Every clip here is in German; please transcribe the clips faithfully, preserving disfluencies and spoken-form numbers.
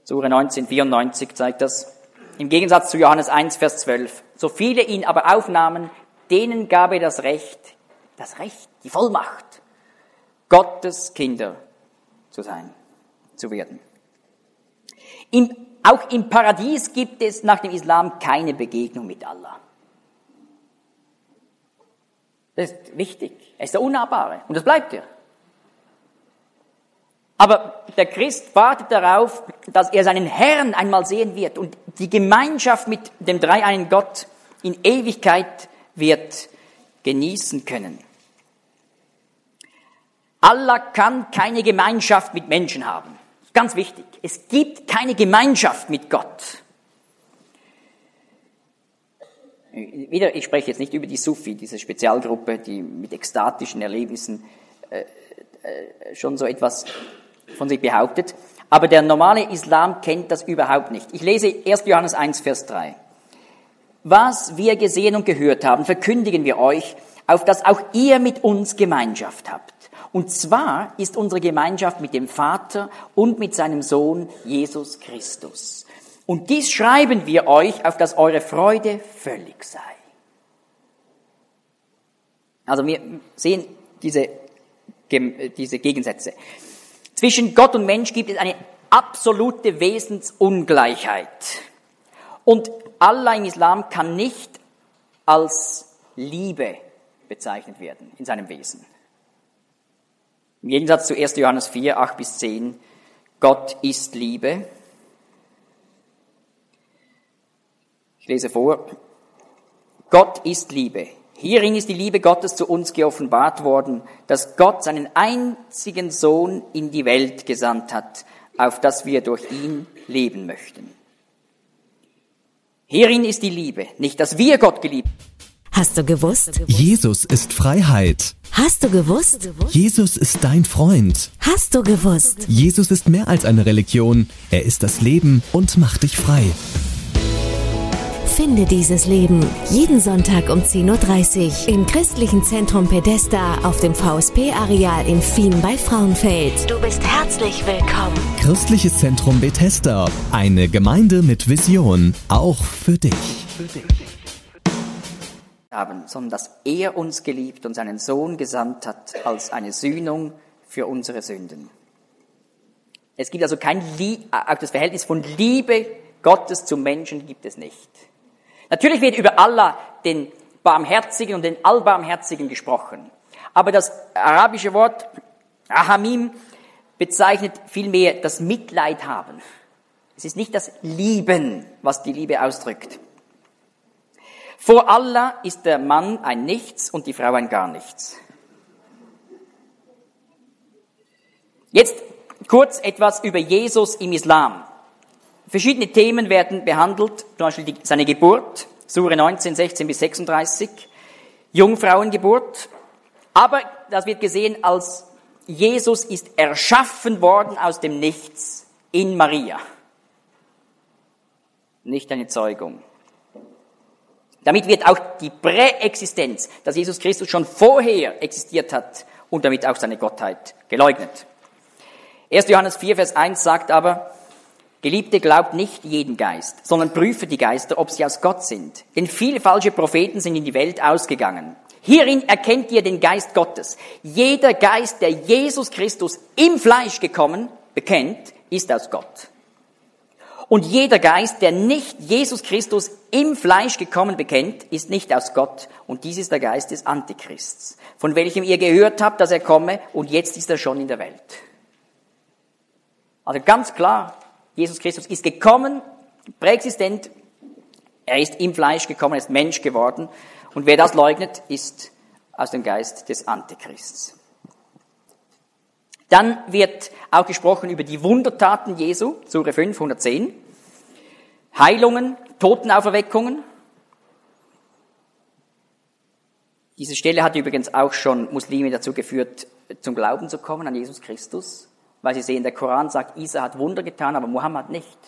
Sure neunzehn, vierundneunzig zeigt das. Im Gegensatz zu Johannes eins, Vers zwölf. So viele ihn aber aufnahmen, denen gab er das Recht, das Recht, die Vollmacht, Gottes Kinder zu sein, zu werden. Im, auch im Paradies gibt es nach dem Islam keine Begegnung mit Allah. Das ist wichtig. Er ist der Unnahbare und das bleibt er. Aber der Christ wartet darauf, dass er seinen Herrn einmal sehen wird und die Gemeinschaft mit dem dreieinigen Gott in Ewigkeit wird genießen können. Allah kann keine Gemeinschaft mit Menschen haben. Ganz wichtig. Es gibt keine Gemeinschaft mit Gott. Wieder, ich spreche jetzt nicht über die Sufi, diese Spezialgruppe, die mit ekstatischen Erlebnissen äh, äh, schon so etwas von sich behauptet. Aber der normale Islam kennt das überhaupt nicht. Ich lese erster Johannes eins, Vers drei. Was wir gesehen und gehört haben, verkündigen wir euch, auf dass auch ihr mit uns Gemeinschaft habt. Und zwar ist unsere Gemeinschaft mit dem Vater und mit seinem Sohn Jesus Christus. Und dies schreiben wir euch, auf dass eure Freude völlig sei. Also wir sehen diese, diese Gegensätze. Zwischen Gott und Mensch gibt es eine absolute Wesensungleichheit. Und Allah im Islam kann nicht als Liebe bezeichnet werden in seinem Wesen. Im Gegensatz zu erster Johannes vier, acht bis zehn, Gott ist Liebe. Ich lese vor. Gott ist Liebe. Hierin ist die Liebe Gottes zu uns geoffenbart worden, dass Gott seinen einzigen Sohn in die Welt gesandt hat, auf dass wir durch ihn leben möchten. Hierin ist die Liebe, nicht, dass wir Gott geliebt haben. Hast du gewusst? Jesus ist Freiheit. Hast du gewusst? Jesus ist dein Freund. Hast du gewusst? Jesus ist mehr als eine Religion. Er ist das Leben und macht dich frei. Finde dieses Leben jeden Sonntag um zehn Uhr dreißig im Christlichen Zentrum Pedesta auf dem V S P-Areal in Fien bei Frauenfeld. Du bist herzlich willkommen. Christliches Zentrum Bethesda. Eine Gemeinde mit Vision. Auch für dich. Für dich. Haben, sondern dass er uns geliebt und seinen Sohn gesandt hat als eine Sühnung für unsere Sünden. Es gibt also kein Lie- auch das Verhältnis von Liebe Gottes zum Menschen gibt es nicht. Natürlich wird über Allah, den Barmherzigen und den Allbarmherzigen gesprochen. Aber das arabische Wort Rahamim bezeichnet vielmehr das Mitleid haben. Es ist nicht das Lieben, was die Liebe ausdrückt. Vor Allah ist der Mann ein Nichts und die Frau ein Gar Nichts. Jetzt kurz etwas über Jesus im Islam. Verschiedene Themen werden behandelt, zum Beispiel die, seine Geburt, Sure neunzehn, sechzehn bis sechsunddreißig, Jungfrauengeburt. Aber das wird gesehen als Jesus ist erschaffen worden aus dem Nichts in Maria. Nicht eine Zeugung. Damit wird auch die Präexistenz, dass Jesus Christus schon vorher existiert hat und damit auch seine Gottheit geleugnet. erster Johannes vier, Vers eins sagt aber, Geliebte, glaubt nicht jeden Geist, sondern prüfe die Geister, ob sie aus Gott sind. Denn viele falsche Propheten sind in die Welt ausgegangen. Hierin erkennt ihr den Geist Gottes. Jeder Geist, der Jesus Christus im Fleisch gekommen bekennt, ist aus Gott. Und jeder Geist, der nicht Jesus Christus im Fleisch gekommen bekennt, ist nicht aus Gott. Und dies ist der Geist des Antichrists, von welchem ihr gehört habt, dass er komme, und jetzt ist er schon in der Welt. Also ganz klar, Jesus Christus ist gekommen, präexistent, er ist im Fleisch gekommen, er ist Mensch geworden. Und wer das leugnet, ist aus dem Geist des Antichrists. Dann wird auch gesprochen über die Wundertaten Jesu, Sure fünf, hundertzehn. Heilungen, Totenauferweckungen. Diese Stelle hat übrigens auch schon Muslime dazu geführt, zum Glauben zu kommen an Jesus Christus. Weil sie sehen, der Koran sagt, Isa hat Wunder getan, aber Mohammed nicht.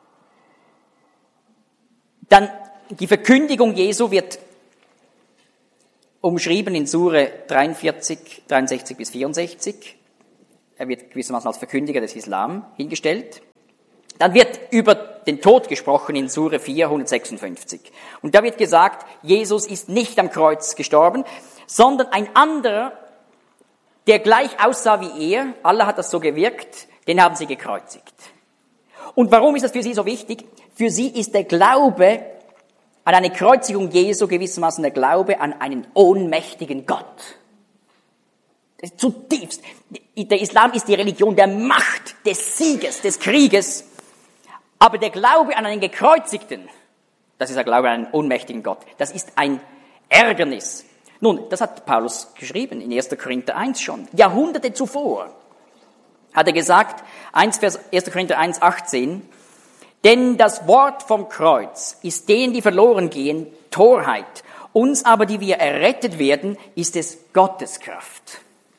Dann die Verkündigung Jesu wird umschrieben in Sure dreiundvierzig, dreiundsechzig bis vierundsechzig. Er wird gewissermaßen als Verkündiger des Islam hingestellt. Dann wird über den Tod gesprochen in Sure vier, hundertsechsundfünfzig. Und da wird gesagt, Jesus ist nicht am Kreuz gestorben, sondern ein anderer, der gleich aussah wie er, Allah hat das so gewirkt, den haben sie gekreuzigt. Und warum ist das für sie so wichtig? Für sie ist der Glaube an eine Kreuzigung Jesu gewissermaßen der Glaube an einen ohnmächtigen Gott. Das ist zutiefst. Der Islam ist die Religion der Macht, des Sieges, des Krieges. Aber der Glaube an einen Gekreuzigten, das ist der Glaube an einen ohnmächtigen Gott. Das ist ein Ärgernis. Nun, das hat Paulus geschrieben in erster Korinther eins schon. Jahrhunderte zuvor hat er gesagt, erster Korinther eins, achtzehn, denn das Wort vom Kreuz ist denen, die verloren gehen, Torheit. Uns aber, die wir errettet werden, ist es Gottes Kraft.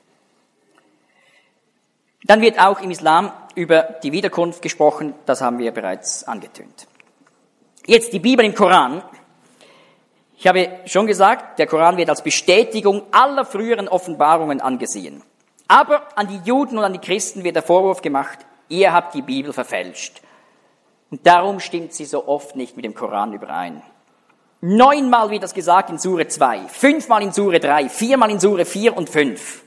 Dann wird auch im Islam über die Wiederkunft gesprochen, das haben wir bereits angetönt. Jetzt die Bibel im Koran. Ich habe schon gesagt, der Koran wird als Bestätigung aller früheren Offenbarungen angesehen. Aber an die Juden und an die Christen wird der Vorwurf gemacht, ihr habt die Bibel verfälscht. Und darum stimmt sie so oft nicht mit dem Koran überein. Neunmal wird das gesagt in Sure zwei, fünfmal in Sure drei, viermal in Sure vier und fünf.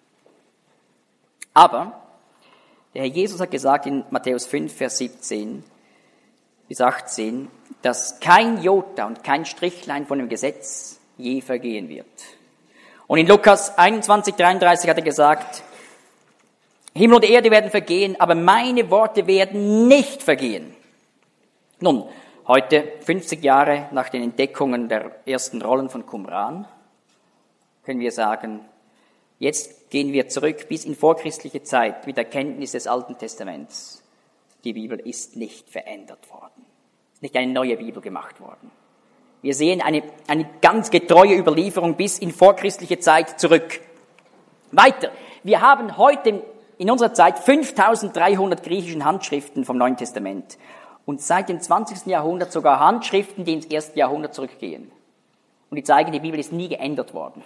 Aber der Herr Jesus hat gesagt in Matthäus fünf, Vers siebzehn bis achtzehn, dass kein Jota und kein Strichlein von dem Gesetz je vergehen wird. Und in Lukas einundzwanzig, dreiunddreißig hat er gesagt, Himmel und Erde werden vergehen, aber meine Worte werden nicht vergehen. Nun, heute, fünfzig Jahre nach den Entdeckungen der ersten Rollen von Qumran, können wir sagen, jetzt gehen wir zurück bis in vorchristliche Zeit mit der Kenntnis des Alten Testaments. Die Bibel ist nicht verändert worden. Es ist nicht eine neue Bibel gemacht worden. Wir sehen eine, eine ganz getreue Überlieferung bis in vorchristliche Zeit zurück. Weiter. Wir haben heute in unserer Zeit fünftausenddreihundert griechischen Handschriften vom Neuen Testament. Und seit dem zwanzigsten Jahrhundert sogar Handschriften, die ins erste Jahrhundert zurückgehen. Und die zeigen, die Bibel ist nie geändert worden.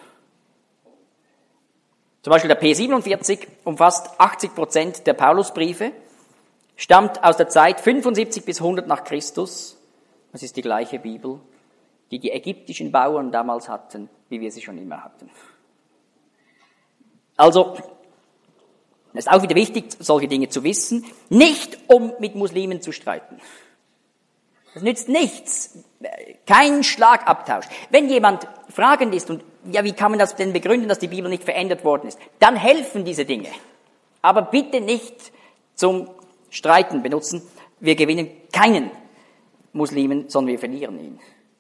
Zum Beispiel der P siebenundvierzig umfasst achtzig Prozent der Paulusbriefe, stammt aus der Zeit fünfundsiebzig bis hundert nach Christus. Das ist die gleiche Bibel, die die ägyptischen Bauern damals hatten, wie wir sie schon immer hatten. Also, es ist auch wieder wichtig, solche Dinge zu wissen, nicht um mit Muslimen zu streiten. Das nützt nichts, kein Schlagabtausch. Wenn jemand fragend ist und ja, wie kann man das denn begründen, dass die Bibel nicht verändert worden ist, dann helfen diese Dinge. Aber bitte nicht zum Streiten benutzen. Wir gewinnen keinen Muslimen, sondern wir verlieren ihn.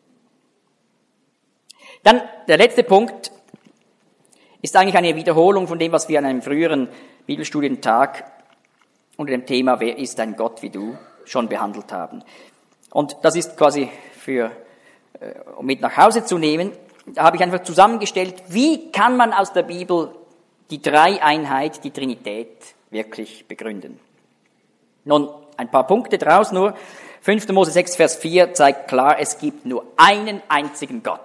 Dann der letzte Punkt ist eigentlich eine Wiederholung von dem, was wir an einem früheren Bibelstudientag unter dem Thema Wer ist ein Gott wie du schon behandelt haben. Und das ist quasi für, äh, um mit nach Hause zu nehmen, da habe ich einfach zusammengestellt, wie kann man aus der Bibel die Dreieinheit, die Trinität wirklich begründen. Nun, ein paar Punkte draus nur. fünfter Mose sechs, Vers vier zeigt klar, es gibt nur einen einzigen Gott.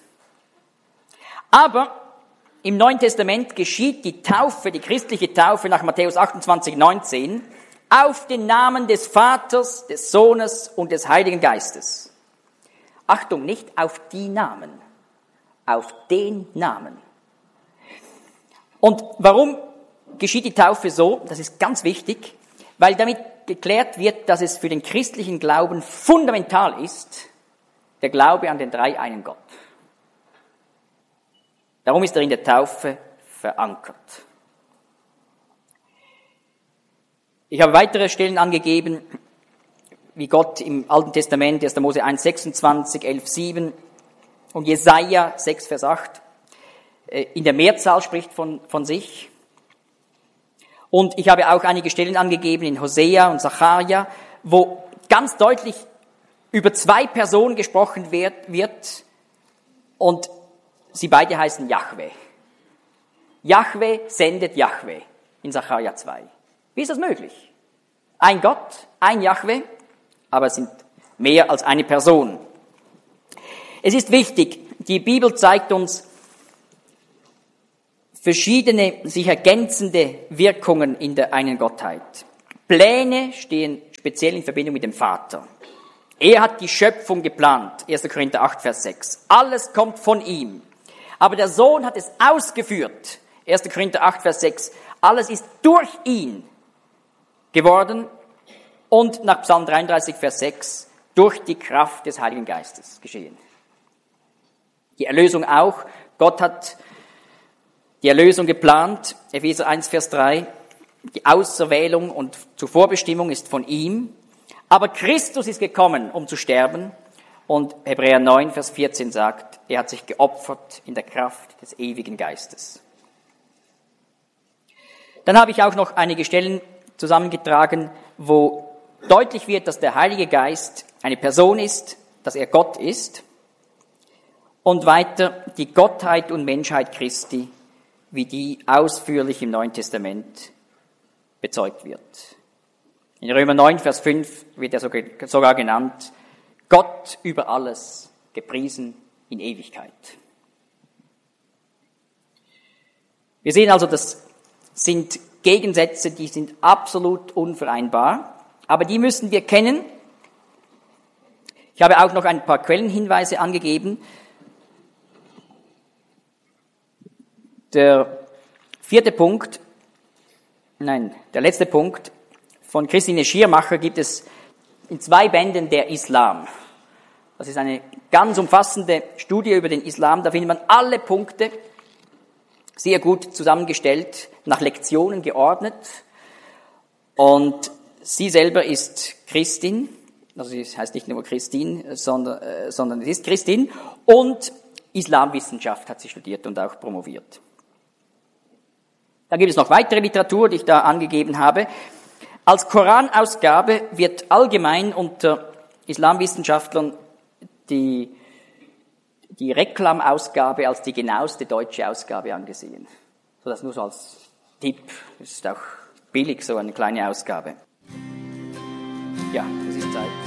Aber im Neuen Testament geschieht die Taufe, die christliche Taufe nach Matthäus achtundzwanzig, neunzehn, auf den Namen des Vaters, des Sohnes und des Heiligen Geistes. Achtung, nicht auf die Namen, auf den Namen. Und warum geschieht die Taufe so? Das ist ganz wichtig, weil damit geklärt wird, dass es für den christlichen Glauben fundamental ist, der Glaube an den dreieinen Gott. Darum ist er in der Taufe verankert. Ich habe weitere Stellen angegeben, wie Gott im Alten Testament, erster Mose eins, sechsundzwanzig, elf, sieben und Jesaja sechs, Vers acht, in der Mehrzahl spricht von, von sich. Und ich habe auch einige Stellen angegeben in Hosea und Sacharja, wo ganz deutlich über zwei Personen gesprochen wird, wird und sie beide heißen Jahwe. Jahwe sendet Jahwe in Sacharja zwei. Wie ist das möglich? Ein Gott, ein Jahwe, aber es sind mehr als eine Person. Es ist wichtig, die Bibel zeigt uns verschiedene, sich ergänzende Wirkungen in der einen Gottheit. Pläne stehen speziell in Verbindung mit dem Vater. Er hat die Schöpfung geplant, erster Korinther acht, Vers sechs. Alles kommt von ihm. Aber der Sohn hat es ausgeführt, erster Korinther acht, Vers sechs. Alles ist durch ihn geworden und nach Psalm dreiunddreißig, Vers sechs, durch die Kraft des Heiligen Geistes geschehen. Die Erlösung auch. Gott hat die Erlösung geplant, Epheser eins, Vers drei. Die Auserwählung und zur Vorbestimmung ist von ihm. Aber Christus ist gekommen, um zu sterben. Und Hebräer neun, Vers vierzehn sagt, er hat sich geopfert in der Kraft des ewigen Geistes. Dann habe ich auch noch einige Stellen zusammengetragen, wo deutlich wird, dass der Heilige Geist eine Person ist, dass er Gott ist. Und weiter die Gottheit und Menschheit Christi, wie die ausführlich im Neuen Testament bezeugt wird. In Römer neun, Vers fünf wird er sogar genannt, Gott über alles, gepriesen in Ewigkeit. Wir sehen also, das sind Gegensätze, die sind absolut unvereinbar, aber die müssen wir kennen. Ich habe auch noch ein paar Quellenhinweise angegeben. Der vierte Punkt, nein, der letzte Punkt, von Christine Schirmacher gibt es in zwei Bänden der Islam. Das ist eine ganz umfassende Studie über den Islam. Da findet man alle Punkte sehr gut zusammengestellt, nach Lektionen geordnet. Und sie selber ist Christin, also sie heißt nicht nur Christine, sondern, äh, sondern sie ist Christin. Und Islamwissenschaft hat sie studiert und auch promoviert. Da gibt es noch weitere Literatur, die ich da angegeben habe. Als Koranausgabe wird allgemein unter Islamwissenschaftlern die, die Reklamausgabe als die genaueste deutsche Ausgabe angesehen. So, das nur so als Tipp. Das ist auch billig, so eine kleine Ausgabe. Ja, es ist Zeit.